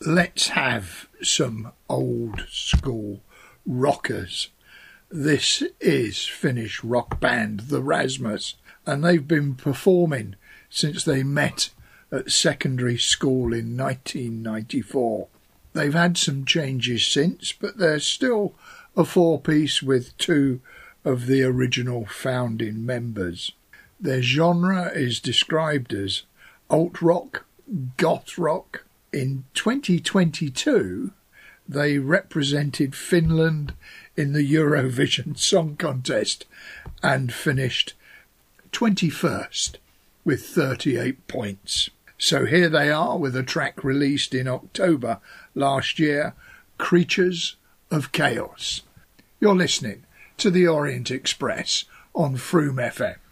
Let's have some old school rockers. This is Finnish rock band The Rasmus, and they've been performing since they met at secondary school in 1994. They've had some changes since, but they're still a four-piece with two of the original founding members. Their genre is described as alt-rock, goth rock. In 2022, they represented Finland in the Eurovision Song Contest and finished 21st with 38 points. So here they are with a track released in October last year, Creatures of Chaos. You're listening to the Orient Express on Froome FM.